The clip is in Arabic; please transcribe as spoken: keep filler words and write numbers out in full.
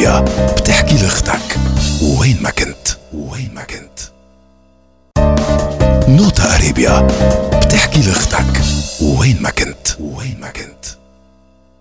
أريبيا بتحكي لأختك وين ما كنت وين ما كنت. نوتا أريبيا بتحكي لأختك وين ما كنت وين ما كنت.